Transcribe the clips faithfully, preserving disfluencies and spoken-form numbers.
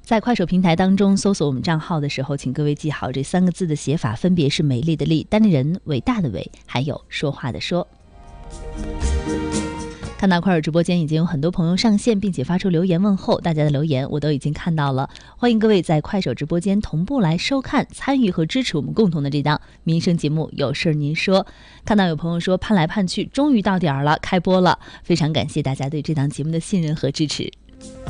在快手平台当中搜索我们账号的时候，请各位记好这三个字的写法，分别是美丽的丽、单立人、伟大的伟，还有说话的说。看到快手直播间已经有很多朋友上线，并且发出留言问候，大家的留言我都已经看到了。欢迎各位在快手直播间同步来收看、参与和支持我们共同的这档民生节目，有事您说。看到有朋友说盼来盼去，终于到点儿了，开播了，非常感谢大家对这档节目的信任和支持。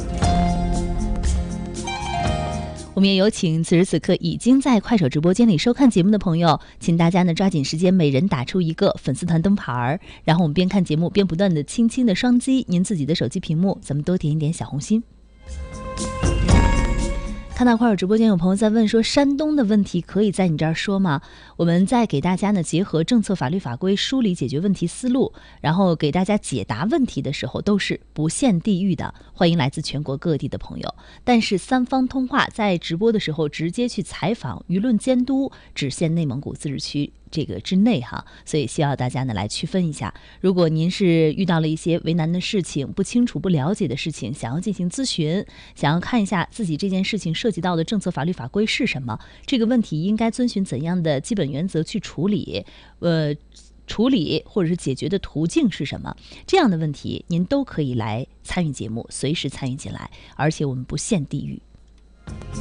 我们也有请此时此刻已经在快手直播间里收看节目的朋友，请大家呢抓紧时间，每人打出一个粉丝团灯牌，然后我们边看节目边不断的轻轻的双击您自己的手机屏幕，咱们多点一点小红心。看到快手直播间有朋友在问说，山东的问题可以在你这儿说吗？我们在给大家呢结合政策法律法规梳理解决问题思路，然后给大家解答问题的时候都是不限地域的，欢迎来自全国各地的朋友。但是三方通话在直播的时候直接去采访，舆论监督只限内蒙古自治区这个之内哈，所以需要大家呢来区分一下。如果您是遇到了一些为难的事情、不清楚不了解的事情，想要进行咨询，想要看一下自己这件事情涉及到的政策法律法规是什么，这个问题应该遵循怎样的基本原则去处理，呃处理或者是解决的途径是什么，这样的问题您都可以来参与节目，随时参与进来，而且我们不限地域。